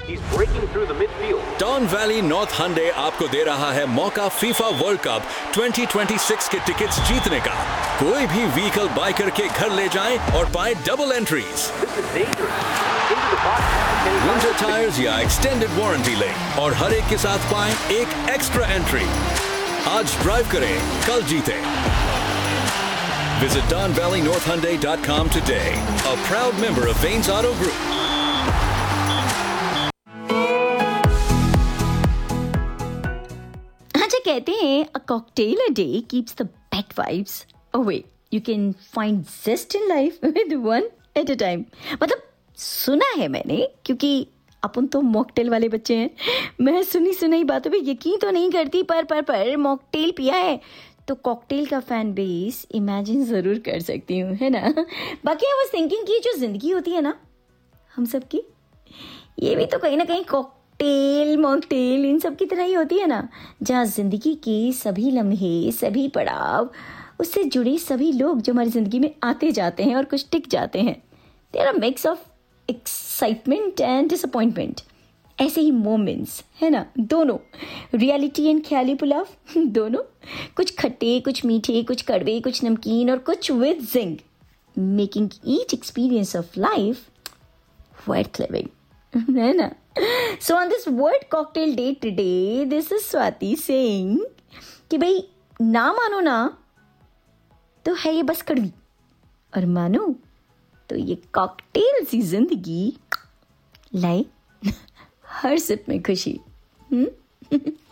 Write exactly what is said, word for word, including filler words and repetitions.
He's breaking through the midfield. Don Valley North Hyundai आपको दे रहा है मौका FIFA world cup twenty twenty-six के टिकट्स जीतने का। कोई भी व्हीकल बाय करके घर ले जाएं और पाएं double entries. This is dangerous. Into the box. Winter tyres या एक्सटेंडेड वारंटी लें और हर एक के साथ पाएं एक एक्स्ट्रा एंट्री। आज ड्राइव करें, कल जीतें। Visit don valley north hyundai dot com today. A proud member of Vanes Auto Group. अच्छा कहते हैं a cocktail a day keeps the bad vibes away. You can find zest in life with one at a time. मतलब सुना है मैंने, क्योंकि अपन तो mocktail वाले बच्चे हैं। मैं सुनी सुनाई बातों पे यकीन तो नहीं करती, पर पर पर मॉकटेल पिया है तो कॉकटेल का फैन बेस इमेजिन ज़रूर कर सकती हूँ, है ना। बाकी आई वाज थिंकिंग कि जो ज़िंदगी होती है ना हम सब की, ये भी तो कहीं ना कहीं कॉकटेल मॉकटेल इन सब की तरह ही होती है ना, जहाँ ज़िंदगी के सभी लम्हे, सभी पड़ाव, उससे जुड़े सभी लोग जो हमारी ज़िंदगी में आते जाते हैं और कुछ टिक जाते हैं। There are mix of excitement and disappointment, ऐसे ही मोमेंट्स है ना, दोनों रियलिटी एंड ख्याली पुलाव दोनों, कुछ खट्टे कुछ मीठे, कुछ कड़वे कुछ नमकीन और कुछ with Jing, making each experience of life worth living, है ना। So on this world cocktail day today, this is Swati Singh कि भाई ना मानो ना तो है ये बस कड़वी, और मानो तो ये कॉकटेल सी जिंदगी लाए हर सिप में खुशी। हम्म